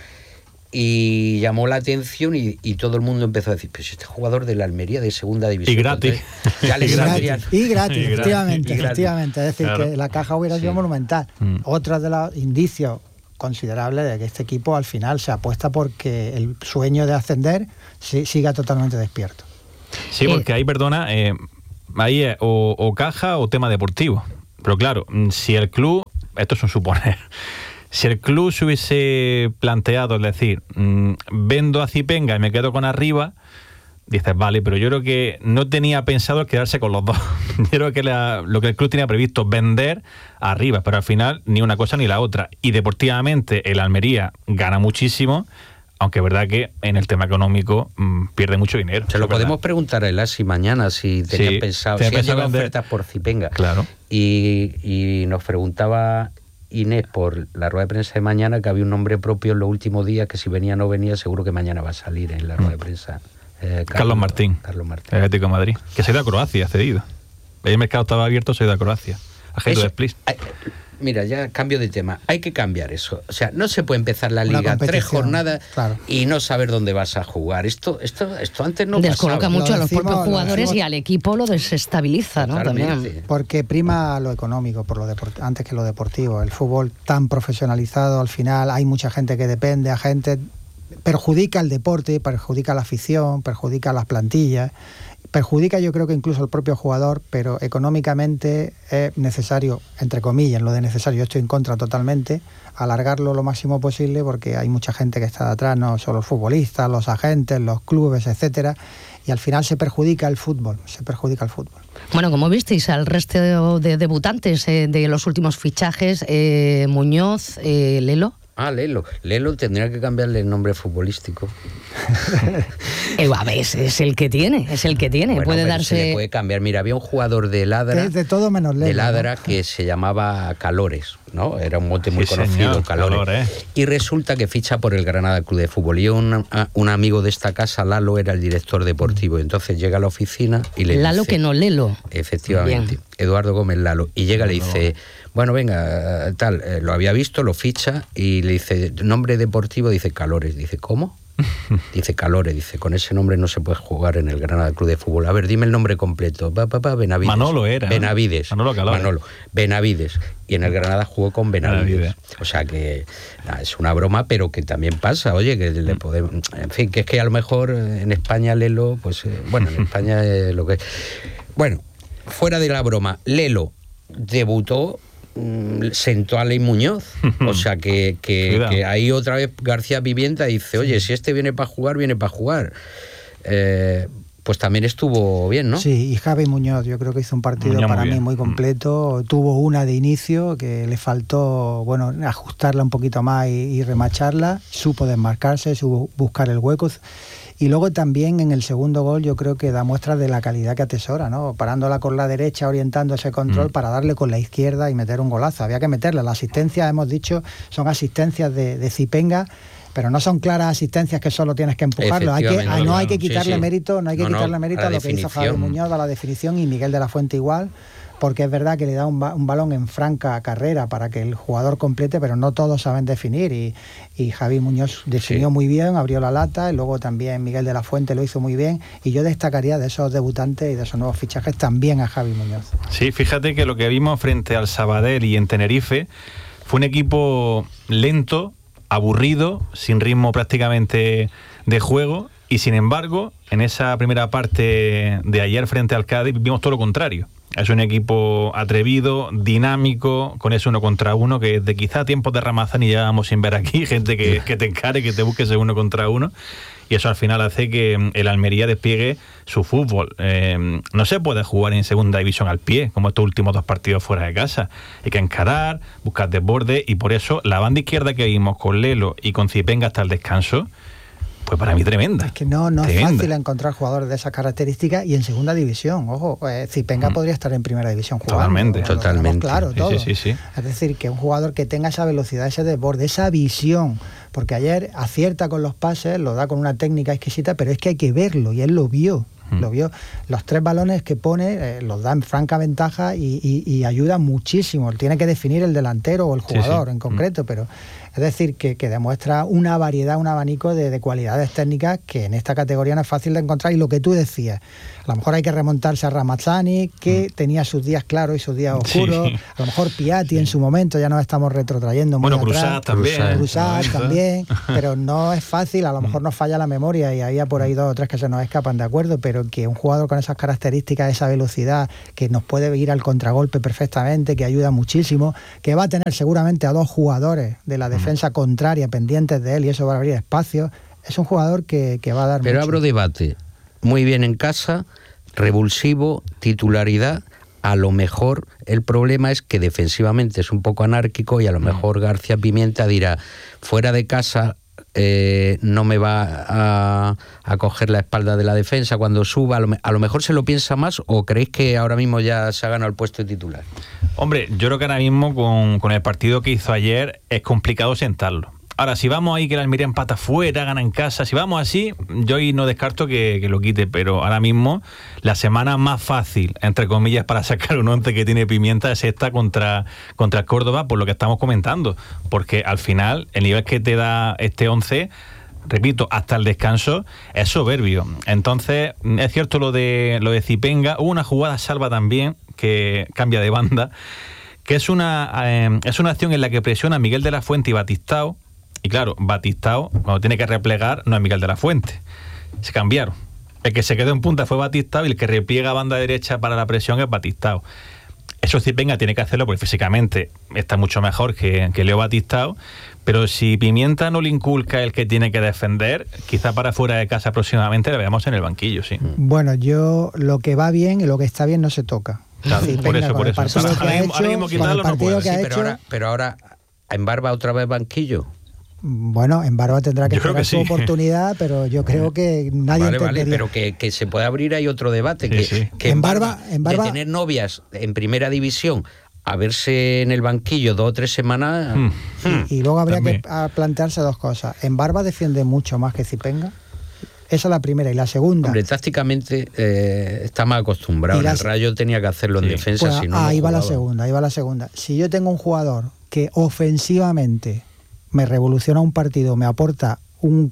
Speaker 16: y llamó la atención y todo el mundo empezó a decir, pues este jugador de la Almería de segunda división.
Speaker 14: Y gratis.
Speaker 15: Y gratis, efectivamente. Es decir, que la caja hubiera sido monumental. Otro de los indicios considerable de que este equipo al final se apuesta porque el sueño de ascender siga totalmente despierto.
Speaker 14: Sí, porque ahí, perdona, ahí es o caja o tema deportivo. Pero claro, si el club, esto es un suponer, si el club se hubiese planteado, es decir, vendo a Zipenga y me quedo con Arriba, dices, vale, pero yo creo que no tenía pensado quedarse con los dos. Yo creo que lo que el club tenía previsto, vender a Arriba, pero al final ni una cosa ni la otra. Y deportivamente el Almería gana muchísimo, aunque es verdad que en el tema económico pierde mucho dinero.
Speaker 16: Se lo podemos preguntar a Elasi mañana si tenía pensado, si había ofertas por Zipenga.
Speaker 14: Claro.
Speaker 16: Y nos preguntaba Inés por la rueda de prensa de mañana que había un nombre propio en los últimos días, que si venía o no venía, seguro que mañana va a salir en la rueda de prensa.
Speaker 14: Carlos Martín, Atlético de Madrid, que se ha ido a Croacia, cedido. El mercado estaba abierto, se ha ido a Croacia. Agente de Split.
Speaker 16: Mira, ya cambio de tema. Hay que cambiar eso. O sea, no se puede empezar la liga 3 jornadas y no saber dónde vas a jugar. Esto antes no
Speaker 11: descoloca
Speaker 16: pasaba.
Speaker 11: mucho a los propios jugadores y al equipo lo desestabiliza, ¿no? También.
Speaker 15: Porque prima lo económico antes que lo deportivo. El fútbol tan profesionalizado, al final hay mucha gente que depende, perjudica el deporte, perjudica la afición, perjudica las plantillas, perjudica yo creo que incluso al propio jugador, pero económicamente es necesario, entre comillas, lo de necesario, yo estoy en contra totalmente, alargarlo lo máximo posible porque hay mucha gente que está detrás, no solo los futbolistas, los agentes, los clubes, etcétera, y al final se perjudica el fútbol.
Speaker 11: Bueno, como visteis al resto de debutantes de los últimos fichajes, Muñoz, Lelo.
Speaker 16: Lelo tendría que cambiarle el nombre futbolístico.
Speaker 11: A ver, es el que tiene. Bueno, puede darse.
Speaker 16: Se le puede cambiar. Mira, había un jugador de Ladra.
Speaker 15: Es de todo menos Lelo.
Speaker 16: De Ladra, ¿no? Que se llamaba Calores, ¿no? Era un mote muy conocido, señor, Calores. Y resulta que ficha por el Granada Club de Fútbol. Y un amigo de esta casa, Lalo, era el director deportivo. Entonces llega a la oficina y le
Speaker 11: Lalo
Speaker 16: dice.
Speaker 11: Que no Lelo.
Speaker 16: Efectivamente. Bien. Eduardo Gómez Lalo. Y llega y le dice. Bueno, venga, lo había visto, lo ficha y le dice, nombre deportivo, dice Calores. Dice, ¿cómo? Dice Calores, dice, con ese nombre no se puede jugar en el Granada Club de Fútbol. A ver, dime el nombre completo. Benavides.
Speaker 14: Manolo era.
Speaker 16: Benavides.
Speaker 14: Manolo.
Speaker 16: Benavides. Y en el Granada jugó con Benavides. O sea que es una broma, pero que también pasa. Oye, que le podemos... En fin, que es que a lo mejor en España Lelo, pues bueno, en España es lo que es. Bueno, fuera de la broma, Lelo debutó, sentó a Ley Muñoz, o sea que ahí otra vez García Pimienta dice, oye, si este viene para jugar, pues también estuvo bien, ¿no?
Speaker 15: Sí, y Javi Muñoz, yo creo que hizo un partido para mí muy completo, tuvo una de inicio que le faltó, bueno, ajustarla un poquito más y remacharla, supo desmarcarse, supo buscar el hueco. Y luego también en el segundo gol yo creo que da muestras de la calidad que atesora, ¿no? Parándola con la derecha, orientando ese control para darle con la izquierda y meter un golazo. Había que meterla. Las asistencias, hemos dicho, son asistencias de Zipenga, pero no son claras asistencias que solo tienes que empujarlo. No hay que quitarle mérito, a lo que hizo Javier Muñoz, a la definición, y Miguel de la Fuente igual, porque es verdad que le da un balón en franca carrera para que el jugador complete, pero no todos saben definir, y Javi Muñoz definió muy bien, abrió la lata, y luego también Miguel de la Fuente lo hizo muy bien, y yo destacaría de esos debutantes y de esos nuevos fichajes también a Javi Muñoz.
Speaker 14: Sí, fíjate que lo que vimos frente al Sabadell y en Tenerife fue un equipo lento, aburrido, sin ritmo prácticamente de juego, Y sin embargo, en esa primera parte de ayer frente al Cádiz vimos todo lo contrario. Es un equipo atrevido, dinámico, con ese 1 contra 1, que de quizá tiempos de Ramazani ya vamos sin ver aquí, gente que te encare, que te busque ese 1 contra 1. Y eso al final hace que el Almería despliegue su fútbol. No se puede jugar en segunda división al pie, como estos últimos 2 partidos fuera de casa. Hay que encarar, buscar desborde, y por eso la banda izquierda que vimos con Lelo y con Zipenga hasta el descanso, pues para mí tremenda.
Speaker 15: Es que no es fácil encontrar jugadores de esas características y en segunda división. Ojo, Zipenga podría estar en primera división jugando.
Speaker 16: Totalmente.
Speaker 15: Claro, todo.
Speaker 14: Sí.
Speaker 15: Es decir, que un jugador que tenga esa velocidad, ese desborde, esa visión, porque ayer acierta con los pases, lo da con una técnica exquisita, pero es que hay que verlo, y él lo vio. Los 3 balones que pone los da en franca ventaja y ayuda muchísimo. Tiene que definir el delantero o el jugador en concreto, pero es decir, que demuestra una variedad, un abanico de cualidades técnicas que en esta categoría no es fácil de encontrar. Y lo que tú decías, a lo mejor hay que remontarse a Ramazani, que tenía sus días claros y sus días oscuros. A lo mejor Piatti en su momento, ya nos estamos retrotrayendo muy
Speaker 14: atrás.
Speaker 15: Cruzat también, pero no es fácil. A lo mejor nos falla la memoria y había por ahí 2 o 3 que se nos escapan, de acuerdo, pero que un jugador con esas características, esa velocidad, que nos puede ir al contragolpe perfectamente, que ayuda muchísimo, que va a tener seguramente a 2 jugadores de la defensa contraria pendientes de él, y eso va a abrir espacio. Es un jugador que va a dar
Speaker 16: Pero
Speaker 15: mucho.
Speaker 16: abro debate. Muy bien en casa, revulsivo, titularidad. A lo mejor el problema es que defensivamente es un poco anárquico, y a lo mejor García Pimienta dirá, fuera de casa no me va a coger la espalda de la defensa cuando suba. A lo mejor se lo piensa más, ¿o creéis que ahora mismo ya se ha ganado el puesto de titular?
Speaker 14: Hombre, yo creo que ahora mismo con el partido que hizo ayer es complicado sentarlo. Ahora, si vamos ahí que el Almería empata fuera, gana en casa, si vamos así, yo ahí no descarto que lo quite, pero ahora mismo la semana más fácil, entre comillas, para sacar un 11 que tiene Pimienta es esta contra el Córdoba, por lo que estamos comentando, porque al final el nivel que te da este 11, repito, hasta el descanso, es soberbio. Entonces, es cierto lo de Zipenga. Hubo una jugada salva también, que cambia de banda, que es una acción en la que presiona Miguel de la Fuente y Batistao. Y claro, Batistao, cuando tiene que replegar, no es Miguel de la Fuente. Se cambiaron. El que se quedó en punta fue Batistao, y el que repliega a banda derecha para la presión es Batistao. Eso Zipenga tiene que hacerlo porque físicamente está mucho mejor que Leo Batistao, pero si Pimienta no le inculca el que tiene que defender, quizá para fuera de casa próximamente le veamos en el banquillo, sí.
Speaker 15: Bueno, lo que va bien y lo que está bien no se toca.
Speaker 14: Claro,
Speaker 15: sí,
Speaker 14: por eso.
Speaker 15: Ahora mismo quitarlo no puede.
Speaker 16: Pero ahora, ¿en Barba otra vez banquillo?
Speaker 15: Bueno, en Barba tendrá que tener su oportunidad, pero yo creo que nadie entendería.
Speaker 16: Pero que se puede abrir ahí otro debate, que
Speaker 15: en Barba
Speaker 16: de tener novias en primera división a verse en el banquillo 2 o 3 semanas.
Speaker 15: Y luego habría que plantearse 2 cosas. En Barba defiende mucho más que Zipenga. Esa es la primera. Y la segunda,
Speaker 16: hombre, tácticamente está más acostumbrado. El Rayo tenía que hacerlo en defensa.
Speaker 15: Pues,
Speaker 16: si no,
Speaker 15: ahí va la segunda. Si yo tengo un jugador que ofensivamente me revoluciona un partido, me aporta un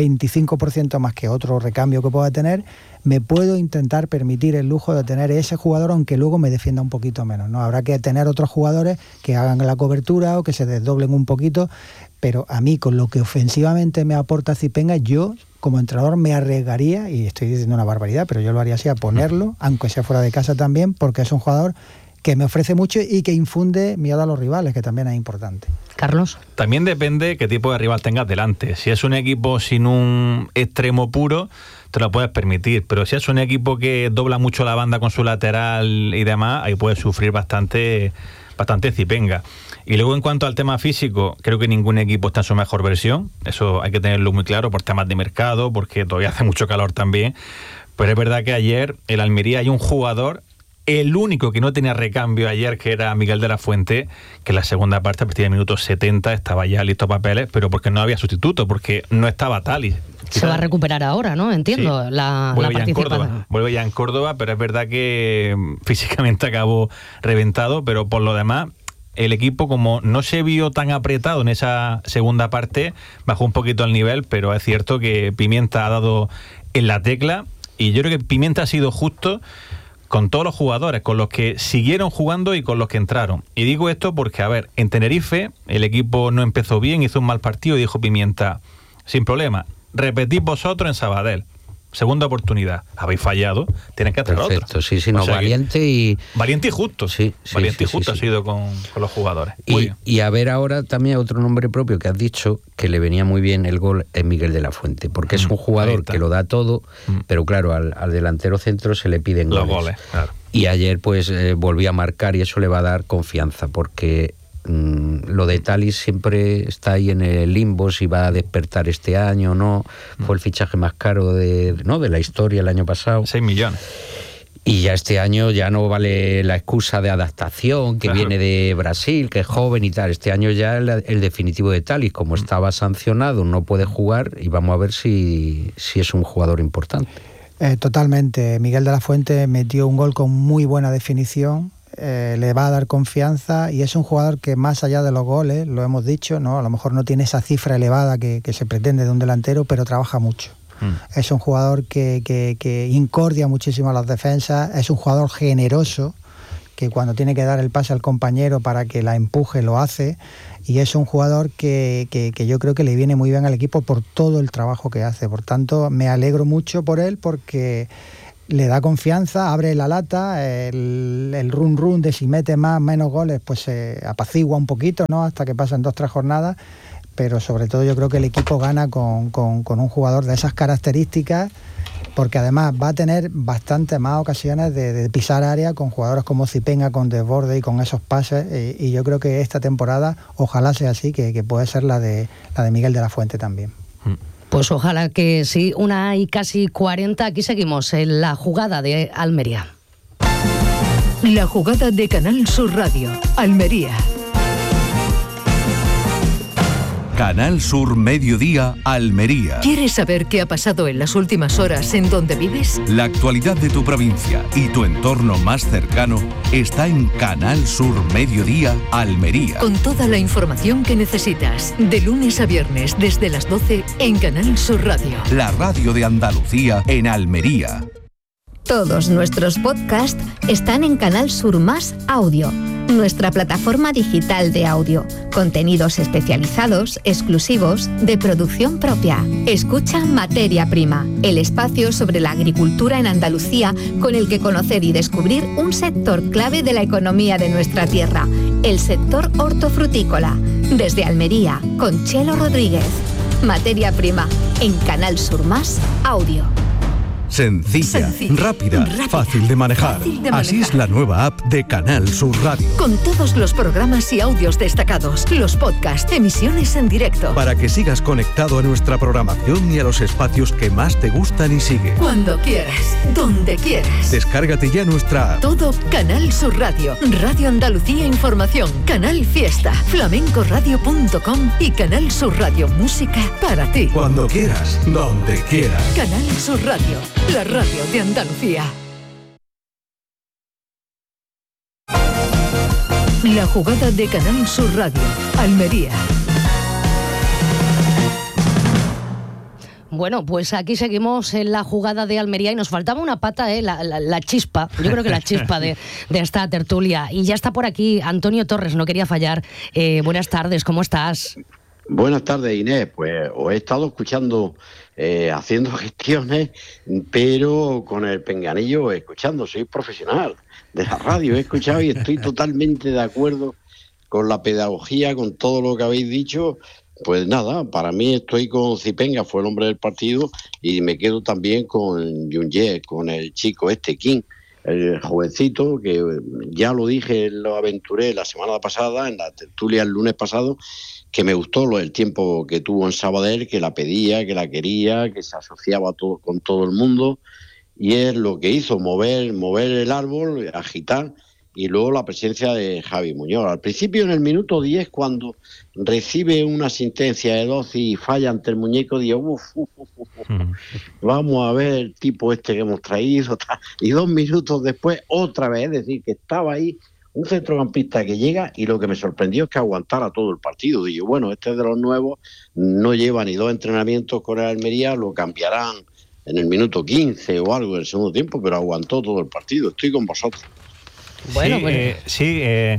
Speaker 15: 25% más que otro recambio que pueda tener, me puedo intentar permitir el lujo de tener ese jugador, aunque luego me defienda un poquito menos, ¿no? Habrá que tener otros jugadores que hagan la cobertura o que se desdoblen un poquito, pero a mí, con lo que ofensivamente me aporta Zipenga, yo como entrenador me arriesgaría, y estoy diciendo una barbaridad, pero yo lo haría así, a ponerlo, aunque sea fuera de casa también, porque es un jugador que me ofrece mucho y que infunde miedo a los rivales, que también es importante.
Speaker 11: Carlos.
Speaker 14: También depende qué tipo de rival tengas delante. Si es un equipo sin un extremo puro, te lo puedes permitir, pero si es un equipo que dobla mucho la banda con su lateral y demás, ahí puedes sufrir bastante Zipenga. Y luego, en cuanto al tema físico, creo que ningún equipo está en su mejor versión. Eso hay que tenerlo muy claro por temas de mercado, porque todavía hace mucho calor también. Pero es verdad que ayer el Almería hay un jugador, el único que no tenía recambio ayer, que era Miguel de la Fuente, que en la segunda parte, a partir de minutos 70, estaba ya listo papeles, pero porque no había sustituto, porque no estaba Tali.
Speaker 11: Se va a recuperar ahora, ¿no? Entiendo, sí. la participación.
Speaker 14: Vuelve ya en Córdoba, pero es verdad que físicamente acabó reventado, pero por lo demás, el equipo, como no se vio tan apretado en esa segunda parte, bajó un poquito el nivel, pero es cierto que Pimienta ha dado en la tecla, y yo creo que Pimienta ha sido justo con todos los jugadores, con los que siguieron jugando y con los que entraron. Y digo esto porque, a ver, en Tenerife el equipo no empezó bien, hizo un mal partido y dijo Pimienta, sin problema, repetid vosotros en Sabadell. segunda oportunidad. Habéis fallado, tienes que hacer otra.
Speaker 16: Perfecto, sí, no, valiente y
Speaker 14: justo.
Speaker 16: Sí,
Speaker 14: valiente y justo ha sido con los jugadores.
Speaker 16: Y a ver ahora también otro nombre propio que has dicho, que le venía muy bien el gol, es Miguel de la Fuente, porque es un jugador que lo da todo, pero claro, al delantero centro se le piden
Speaker 14: los goles. Claro.
Speaker 16: Y ayer pues volvió a marcar y eso le va a dar confianza, porque lo de Thalys siempre está ahí en el limbo, si va a despertar este año o no. Fue el fichaje más caro de la historia el año pasado.
Speaker 14: 6 millones.
Speaker 16: Y ya este año ya no vale la excusa de adaptación, que viene de Brasil, que es joven y tal. Este año ya el definitivo de Thalys, como estaba sancionado, no puede jugar, y vamos a ver si es un jugador importante.
Speaker 15: Totalmente. Miguel de la Fuente metió un gol con muy buena definición. Le va a dar confianza, y es un jugador que, más allá de los goles, lo hemos dicho, ¿no? A lo mejor no tiene esa cifra elevada que se pretende de un delantero, pero trabaja mucho. Es un jugador que incordia muchísimo a las defensas, es un jugador generoso, que cuando tiene que dar el pase al compañero para que la empuje lo hace, y es un jugador que yo creo que le viene muy bien al equipo por todo el trabajo que hace. Por tanto, me alegro mucho por él, porque le da confianza, abre la lata, el run de si mete más menos goles, pues se apacigua un poquito, ¿no? Hasta que pasan 2-3 jornadas, pero sobre todo yo creo que el equipo gana con un jugador de esas características, porque además va a tener bastantes más ocasiones de pisar área con jugadores como Zipenga, con desborde y con esos pases, y yo creo que esta temporada ojalá sea así, que puede ser la de Miguel de la Fuente también.
Speaker 11: Pues ojalá que sí. 1:40, aquí seguimos en la jugada de Almería.
Speaker 2: La jugada de Canal Sur Radio, Almería.
Speaker 3: Canal Sur Mediodía, Almería.
Speaker 2: ¿Quieres saber qué ha pasado en las últimas horas en donde vives?
Speaker 3: La actualidad de tu provincia y tu entorno más cercano está en Canal Sur Mediodía, Almería.
Speaker 2: Con toda la información que necesitas, de lunes a viernes desde las 12 en Canal Sur Radio.
Speaker 3: La radio de Andalucía en Almería.
Speaker 13: Todos nuestros podcasts están en Canal Sur Más Audio, nuestra plataforma digital de audio. Contenidos especializados, exclusivos, de producción propia. Escucha Materia Prima, el espacio sobre la agricultura en Andalucía, con el que conocer y descubrir un sector clave de la economía de nuestra tierra, el sector hortofrutícola. Desde Almería, con Chelo Rodríguez. Materia Prima, en Canal Sur Más Audio.
Speaker 3: Sencilla, rápida, fácil de manejar. Así es la nueva app de Canal Sur Radio.
Speaker 2: Con todos los programas y audios destacados, los podcasts, emisiones en directo.
Speaker 3: Para que sigas conectado a nuestra programación y a los espacios que más te gustan y sigue.
Speaker 2: Cuando quieras, donde quieras.
Speaker 3: Descárgate ya nuestra app.
Speaker 2: Todo Canal Sur Radio, Radio Andalucía Información, Canal Fiesta, flamencoradio.com y Canal Sur Radio Música para ti.
Speaker 3: Cuando quieras, donde quieras.
Speaker 2: Canal Sur Radio, la radio de Andalucía. La jugada de Canal Sur Radio, Almería.
Speaker 11: Bueno, pues aquí seguimos en la jugada de Almería y nos faltaba una pata, la chispa. Yo creo que la chispa de esta tertulia. Y ya está por aquí Antonio Torres, no quería fallar. Buenas tardes, ¿cómo estás?
Speaker 17: Buenas tardes, Inés. Pues os he estado escuchando, haciendo gestiones, pero con el pinganillo escuchando. Soy profesional de la radio, he escuchado y estoy totalmente de acuerdo con la pedagogía, con todo lo que habéis dicho. Pues nada, para mí estoy con Zipenga, fue el hombre del partido, y me quedo también con Junyé, con el chico King, el jovencito, que ya lo dije, lo aventuré la semana pasada, en la tertulia el lunes pasado, que me gustó el tiempo que tuvo en Sabadell, que la pedía, que la quería, que se asociaba con todo el mundo, y es lo que hizo, mover el árbol, agitar, y luego la presencia de Javi Muñoz. Al principio, en el minuto 10, cuando recibe una asistencia de 12 y falla ante el muñeco, digo, vamos a ver el tipo este que hemos traído, y 2 minutos después, otra vez, es decir, que estaba ahí un centrocampista que llega, y lo que me sorprendió es que aguantara todo el partido. Digo, bueno, este es de los nuevos, no lleva ni 2 entrenamientos con el Almería, lo cambiarán en el minuto 15 o algo del segundo tiempo, pero aguantó todo el partido. Estoy con vosotros.
Speaker 11: Bueno,
Speaker 14: sí,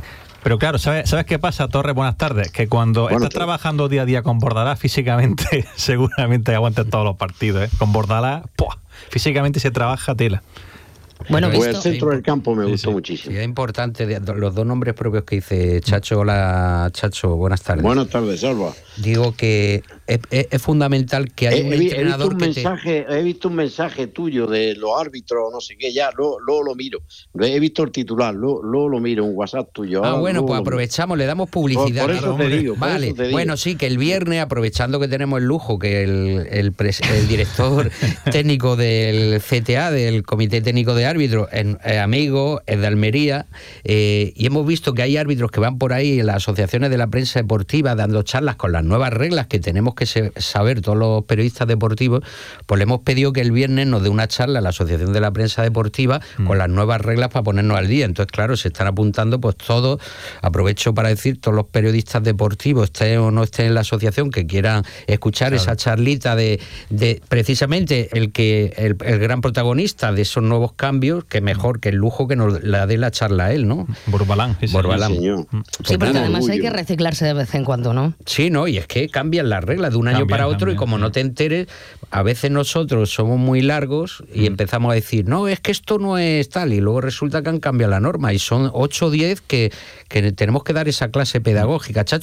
Speaker 14: Pero claro, ¿sabes qué pasa, Torres? Buenas tardes. Que cuando estás trabajando día a día con Bordalás, físicamente, seguramente aguantes todos los partidos, ¿eh? Con Bordalás, ¡pua! Físicamente se trabaja tela.
Speaker 17: Bueno, pues el centro del campo me gustó muchísimo.
Speaker 16: Sí, es importante, los dos nombres propios que dice Chacho. Hola, Chacho, buenas tardes.
Speaker 17: Buenas tardes, Salva.
Speaker 16: Digo que es fundamental que haya un entrenador
Speaker 17: He visto un mensaje tuyo de los árbitros, no sé qué, ya, luego lo miro. He visto el titular, luego lo miro, un WhatsApp tuyo.
Speaker 16: Bueno, pues aprovechamos, le damos publicidad.
Speaker 17: Por eso te digo.
Speaker 16: Vale, bueno, sí, que el viernes, aprovechando que tenemos el lujo, que el director técnico del CTA, del Comité Técnico de Árbitros, es amigo, es de Almería, y hemos visto que hay árbitros que van por ahí en las asociaciones de la prensa deportiva dando charlas con las nuevas reglas que tenemos que saber todos los periodistas deportivos. Pues le hemos pedido que el viernes nos dé una charla a la Asociación de la Prensa Deportiva con las nuevas reglas para ponernos al día. Entonces, claro, se están apuntando pues todos, aprovecho para decir, todos los periodistas deportivos, estén o no estén en la asociación, que quieran escuchar esa charlita de precisamente el gran protagonista de esos nuevos cambios, que mejor que el lujo que nos la dé la charla a él, ¿no?
Speaker 14: Borbalán.
Speaker 11: Sí, porque además hay que reciclarse de vez en cuando, ¿no?
Speaker 16: Sí, no, y es que cambian las reglas de un año para otro, y como no te enteres, a veces nosotros somos muy largos y empezamos a decir, no, es que esto no es tal, y luego resulta que han cambiado la norma y son 8 o 10 que tenemos que dar esa clase pedagógica. Chacho,